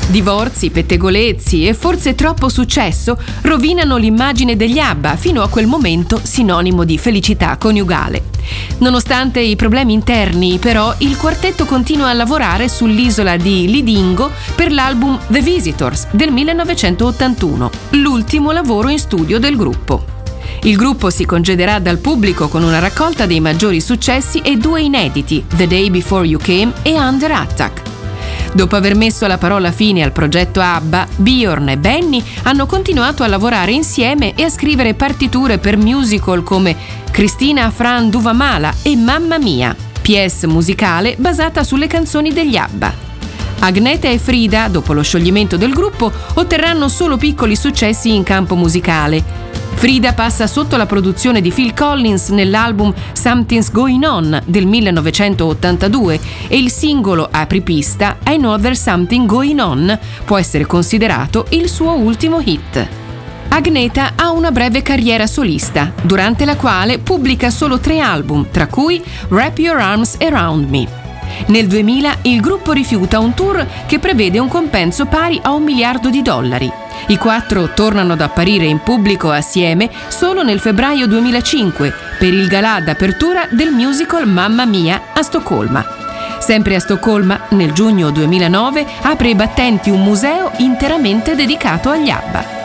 Divorzi, pettegolezzi e forse troppo successo rovinano l'immagine degli ABBA, fino a quel momento sinonimo di felicità coniugale. Nonostante i problemi interni, però, il quartetto continua a lavorare sull'isola di Lidingo per l'album The Visitors del 1981, l'ultimo lavoro in studio del gruppo. Il gruppo si congederà dal pubblico con una raccolta dei maggiori successi e 2 inediti, The Day Before You Came e Under Attack. Dopo aver messo la parola fine al progetto ABBA, Björn e Benny hanno continuato a lavorare insieme e a scrivere partiture per musical come Kristina Fran Duvamala e Mamma Mia, pièce musicale basata sulle canzoni degli ABBA. Agneta e Frida, dopo lo scioglimento del gruppo, otterranno solo piccoli successi in campo musicale. Frida passa sotto la produzione di Phil Collins nell'album Something's Going On del 1982 e il singolo apripista I Know There's Something Going On può essere considerato il suo ultimo hit. Agneta ha una breve carriera solista, durante la quale pubblica solo 3 album, tra cui Wrap Your Arms Around Me. Nel 2000 il gruppo rifiuta un tour che prevede un compenso pari a $1 miliardo. I 4 tornano ad apparire in pubblico assieme solo nel febbraio 2005 per il galà d'apertura del musical Mamma Mia a Stoccolma. Sempre a Stoccolma, nel giugno 2009, apre i battenti un museo interamente dedicato agli ABBA.